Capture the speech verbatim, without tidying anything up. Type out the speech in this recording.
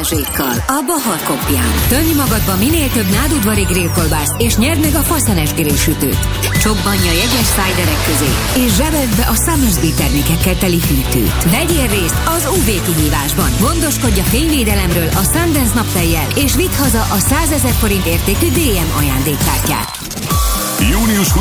varázsékkal a Bahar Kopján. Tömj magadba minél több nádudvari grillkolbászt, és nyerd meg a faszenes grillsütőt. Csobbanja jegyes szájderek közé, és zsebeld be a Summersby termékekkel teli hűtőt. Vegyél részt az ú vé kihívásban. Gondoskodj a fényvédelemről a Sundance naptejjel, és vidd haza a százezer forint értékű dé em ajándékkártyát. június